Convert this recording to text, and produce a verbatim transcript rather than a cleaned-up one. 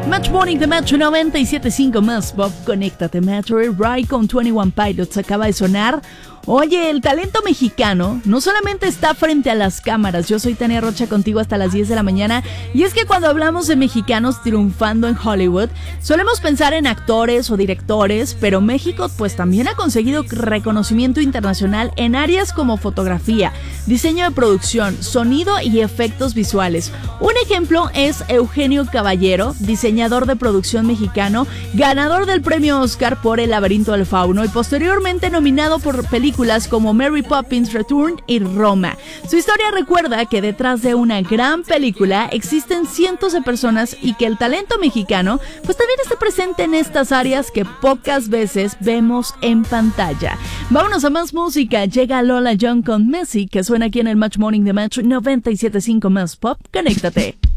Match Morning de Metro noventa y siete punto cinco más Pop. Conéctate, Metro. Ride con veintiuno Pilots acaba de sonar. Oye, el talento mexicano no solamente está frente a las cámaras. Yo soy Tania Rocha contigo hasta las diez de la mañana. Y es que cuando hablamos de mexicanos triunfando en Hollywood, solemos pensar en actores o directores, pero México pues también ha conseguido reconocimiento internacional en áreas como fotografía, diseño de producción, sonido y efectos visuales. Un ejemplo es Eugenio Caballero, diseñador de producción mexicano, ganador del premio Oscar por El laberinto del fauno y posteriormente nominado por películas como Mary Poppins Return y Roma. Su historia recuerda que detrás de una gran película existen cientos de personas y que el talento mexicano pues también está presente en estas áreas que pocas veces vemos en pantalla. Vámonos a más música. Llega Lola Young con Messi, que suena aquí en el Match Morning de Match noventa y siete punto cinco más Pop. Conéctate.